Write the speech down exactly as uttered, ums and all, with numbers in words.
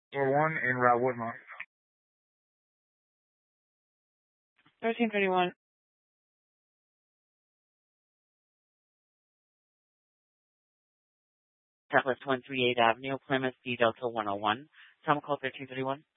Or one in Route Woodmont. thirteen thirty-one. Southwest one thirty-eighth Avenue, Plymouth, D Delta one oh one. Tom call thirteen thirty-one.